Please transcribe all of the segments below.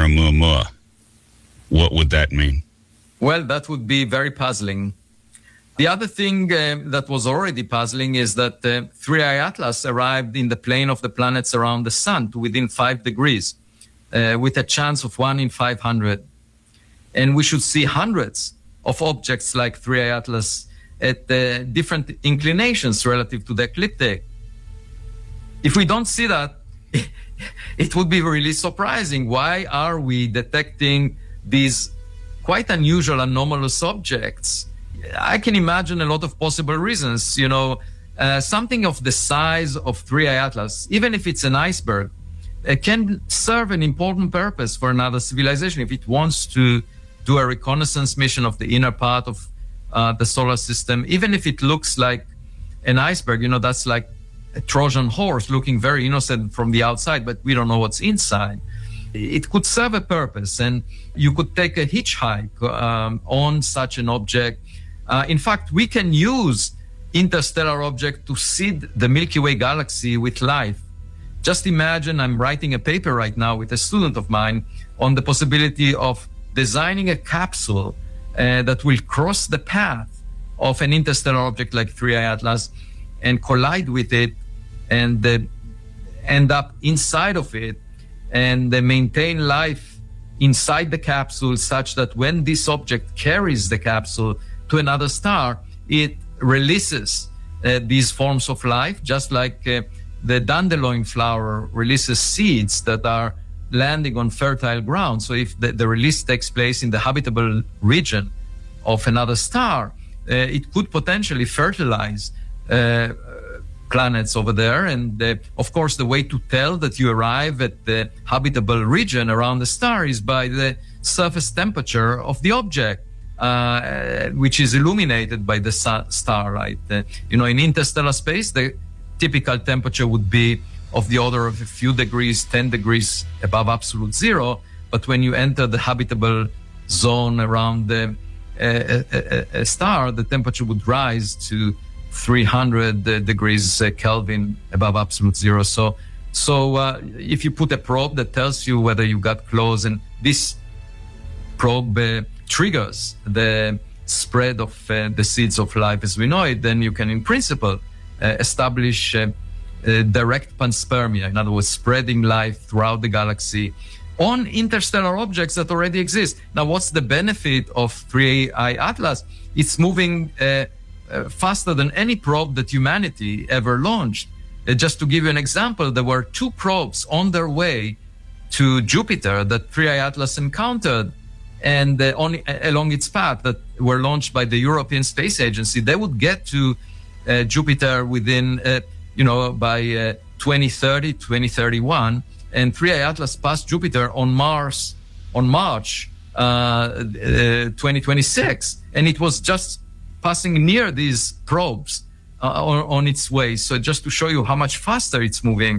Oumuamua. What would that mean? Well, that would be very puzzling. The other thing that was already puzzling is that 3I Atlas arrived in the plane of the planets around the sun to within 5 degrees, with a chance of 1 in 500. And we should see hundreds of objects like 3I Atlas at different inclinations relative to the ecliptic. If we don't see that, it would be really surprising. Why are we detecting these quite unusual anomalous objects? I can imagine a lot of possible reasons. Something of the size of 3I Atlas, even if it's an iceberg, can serve an important purpose for another civilization if it wants to do a reconnaissance mission of the inner part of the solar system. Even if it looks like an iceberg, that's like a Trojan horse looking very innocent from the outside, but we don't know what's inside. It could serve a purpose, and you could take a hitchhike on such an object. In fact, we can use interstellar object to seed the Milky Way galaxy with life. Just imagine I'm writing a paper right now with a student of mine on the possibility of designing a capsule that will cross the path of an interstellar object like 3I Atlas and collide with it and end up inside of it and maintain life inside the capsule such that when this object carries the capsule to another star, it releases these forms of life, just like the dandelion flower releases seeds that are landing on fertile ground. So if the release takes place in the habitable region of another star, it could potentially fertilize planets over there. And of course, the way to tell that you arrive at the habitable region around the star is by the surface temperature of the object, which is illuminated by the starlight. In interstellar space, the typical temperature would be of the order of a few degrees, 10 degrees above absolute zero. But when you enter the habitable zone around a star, the temperature would rise to 300 degrees Kelvin above absolute zero. So if you put a probe that tells you whether you got close, and this probe triggers the spread of the seeds of life as we know it, then you can, in principle, establish direct panspermia, in other words, spreading life throughout the galaxy on interstellar objects that already exist. Now, what's the benefit of 3I Atlas? It's moving faster than any probe that humanity ever launched. Just to give you an example, there were 2 probes on their way to Jupiter that 3I Atlas encountered, and along its path that were launched by the European Space Agency. They would get to Jupiter within, by 2030, 2031, and 3I Atlas passed Jupiter on March 2026, and it was just passing near these probes on its way. So just to show you how much faster it's moving.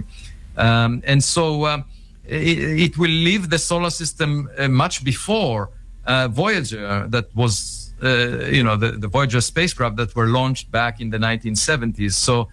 It will leave the solar system much before Voyager, that was, the Voyager spacecraft that were launched back in the 1970s. So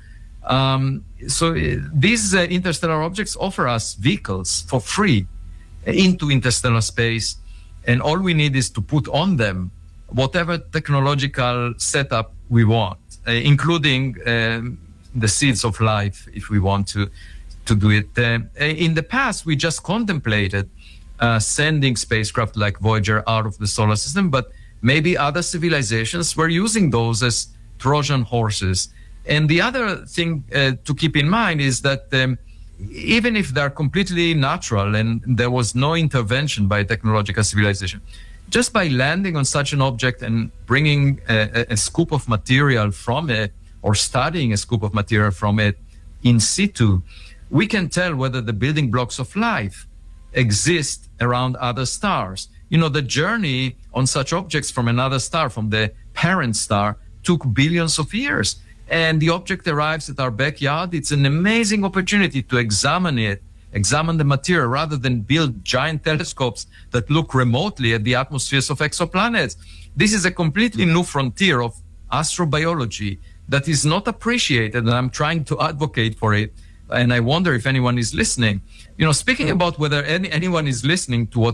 these interstellar objects offer us vehicles for free into interstellar space. And all we need is to put on them whatever technological setup we want, including the seeds of life, if we want to do it. In the past, we just contemplated sending spacecraft like Voyager out of the solar system, but maybe other civilizations were using those as Trojan horses. And the other thing to keep in mind is that even if they're completely natural and there was no intervention by technological civilization, just by landing on such an object and bringing a scoop of material from it, or studying a scoop of material from it in situ, we can tell whether the building blocks of life exist around other stars. The journey on such objects from another star, from the parent star, took billions of years. And the object arrives at our backyard. It's an amazing opportunity to examine the material, rather than build giant telescopes that look remotely at the atmospheres of exoplanets. This is a completely new frontier of astrobiology that is not appreciated, and I'm trying to advocate for it. And I wonder if anyone is listening. Speaking about whether anyone is listening to what